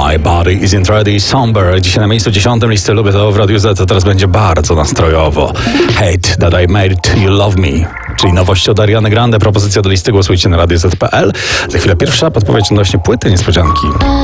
My Body Isn't Ready, Somber. Dzisiaj na miejscu 10 listy Lubię to w Radiu Z, to teraz będzie bardzo nastrojowo. Hate That I Made You Love Me, czyli nowość od Ariany Grande. Propozycja do listy głosujcie na radioz.pl. Za chwilę pierwsza podpowiedź odnośnie płyty niespodzianki.